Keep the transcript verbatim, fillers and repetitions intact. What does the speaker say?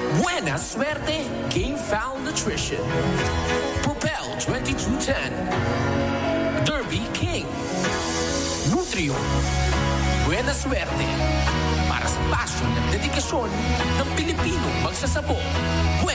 Buena Suerte Game Foul Nutrition. Propel twenty-two ten. Derby King. Nutrio. Buena Suerte. Para sa passion at dedikasyon ng Pilipinong magsasabo.